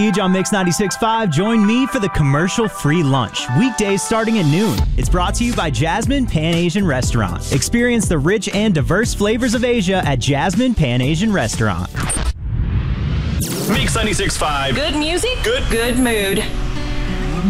On Mix 96.5, join me for the commercial-free lunch, weekdays starting at noon. It's brought to you by Jasmine Pan Asian Restaurant. Experience the rich and diverse flavors of Asia at Jasmine Pan Asian Restaurant. Mix 96.5. Good music, good mood.